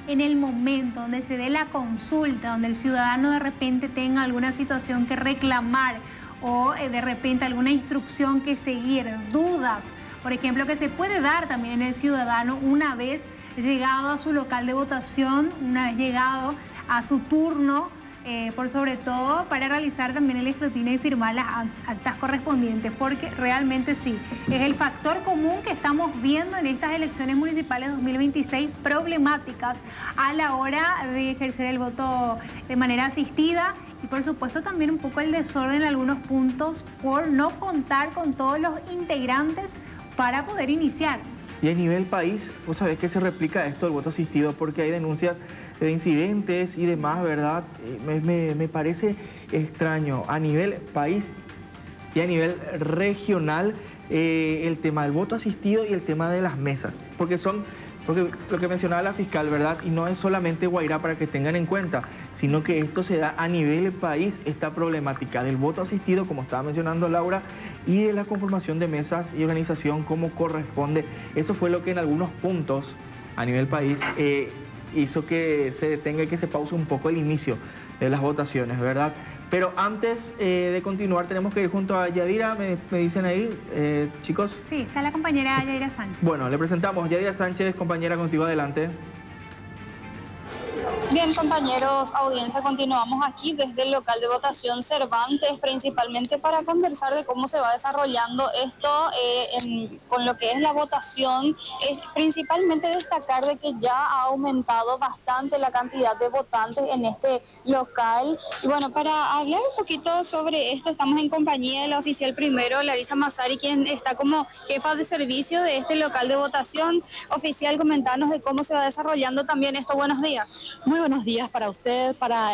en el momento donde se dé la consulta, donde el ciudadano de repente tenga alguna situación que reclamar o de repente alguna instrucción que seguir, dudas, por ejemplo, que se puede dar también en el ciudadano una vez llegado a su local de votación, una vez llegado a su turno, por sobre todo para realizar también el escrutinio y firmar las actas correspondientes, porque realmente sí, es el factor común que estamos viendo en estas elecciones municipales 2026, problemáticas a la hora de ejercer el voto de manera asistida y por supuesto también un poco el desorden en algunos puntos por no contar con todos los integrantes para poder iniciar. Y a nivel país, vos sabés que se replica esto del voto asistido porque hay denuncias de incidentes y demás, ¿verdad? Me parece extraño a nivel país y a nivel regional el tema del voto asistido y el tema de las mesas, porque lo que mencionaba la fiscal, ¿verdad? Y no es solamente Guairá para que tengan en cuenta, sino que esto se da a nivel país, esta problemática del voto asistido, como estaba mencionando Laura, y de la conformación de mesas y organización como corresponde. Eso fue lo que en algunos puntos a nivel país hizo que se detenga y que se pause un poco el inicio de las votaciones, ¿verdad? Pero antes de continuar tenemos que ir junto a Yadira, me dicen ahí, chicos. Sí, está la compañera Yadira Sánchez. Bueno, le presentamos Yadira Sánchez, compañera, contigo adelante. Bien, compañeros, audiencia, continuamos aquí desde el local de votación Cervantes, principalmente para conversar de cómo se va desarrollando esto con lo que es la votación. Es principalmente destacar de que ya ha aumentado bastante la cantidad de votantes en este local. Y bueno, para hablar un poquito sobre esto, estamos en compañía de la oficial primero, Larisa Massari, quien está como jefa de servicio de este local de votación. Oficial, comentanos de cómo se va desarrollando también esto. Buenos días. Muy buenos días para usted, para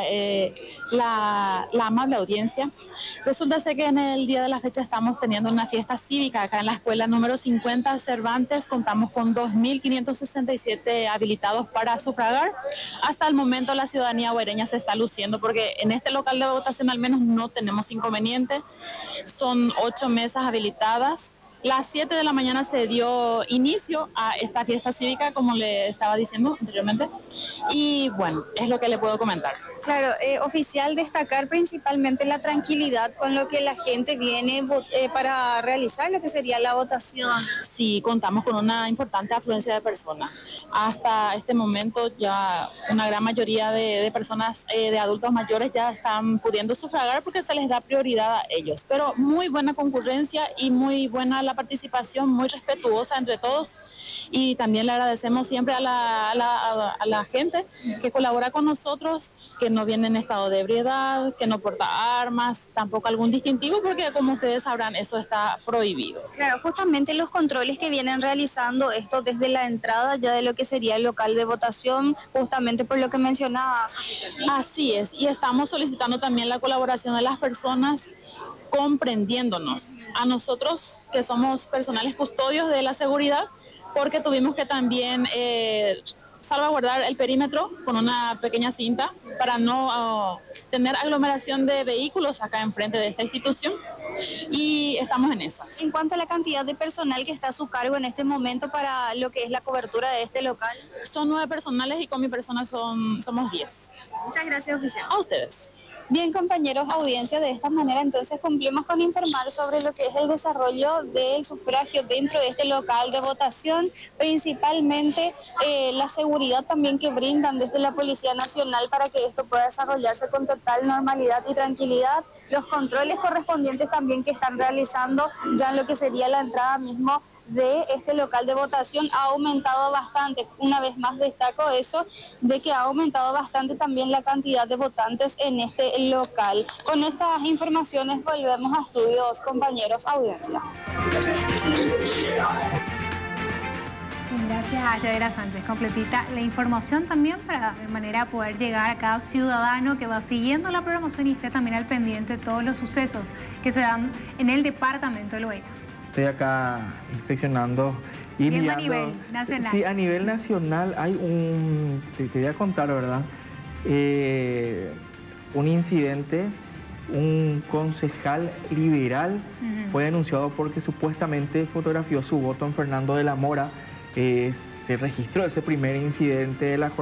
la amable audiencia. Resulta ser que en el día de la fecha estamos teniendo una fiesta cívica acá en la escuela número 50 Cervantes. Contamos con 2.567 habilitados para sufragar. Hasta el momento la ciudadanía guaireña se está luciendo porque en este local de votación al menos no tenemos inconveniente. Son 8 mesas habilitadas. Las 7 de la mañana se dio inicio a esta fiesta cívica, como le estaba diciendo anteriormente, y bueno, es lo que le puedo comentar. Claro, oficial, destacar principalmente la tranquilidad con lo que la gente viene para realizar lo que sería la votación. Sí, contamos con una importante afluencia de personas. Hasta este momento ya una gran mayoría de personas, de adultos mayores, ya están pudiendo sufragar porque se les da prioridad a ellos, pero muy buena concurrencia y muy buena la participación, muy respetuosa entre todos, y también le agradecemos siempre a la gente que colabora con nosotros, que no viene en estado de ebriedad, que no porta armas, tampoco algún distintivo, porque como ustedes sabrán eso está prohibido. Claro, justamente los controles que vienen realizando esto desde la entrada ya de lo que sería el local de votación, justamente por lo que mencionabas. Así es, y estamos solicitando también la colaboración de las personas comprendiéndonos a nosotros que somos personales custodios de la seguridad, porque tuvimos que también salvaguardar el perímetro con una pequeña cinta para no tener aglomeración de vehículos acá enfrente de esta institución, y estamos en esas. En cuanto a la cantidad de personal que está a su cargo en este momento para lo que es la cobertura de este local. Son 9 personales y con mi persona somos 10. Muchas gracias, oficial. A ustedes. Bien, compañeros, audiencia, de esta manera entonces cumplimos con informar sobre lo que es el desarrollo del sufragio dentro de este local de votación, principalmente la seguridad también que brindan desde la Policía Nacional para que esto pueda desarrollarse con total normalidad y tranquilidad, los controles correspondientes también que están realizando ya en lo que sería la entrada mismo de este local de votación ha aumentado bastante. Una vez más destaco eso, de que ha aumentado bastante también la cantidad de votantes en este local. Con estas informaciones volvemos a estudios, compañeros, audiencia. Gracias a Yadira Sánchez. Completita la información también para de manera poder llegar a cada ciudadano que va siguiendo la programación y esté también al pendiente de todos los sucesos que se dan en el departamento de Loera. Estoy acá inspeccionando y mirando. mirando. A nivel nacional. Sí, a nivel nacional hay te voy a contar, ¿verdad? Un incidente, un concejal liberal fue denunciado porque supuestamente fotografió su voto en Fernando de la Mora. Se registró ese primer incidente de la jornada.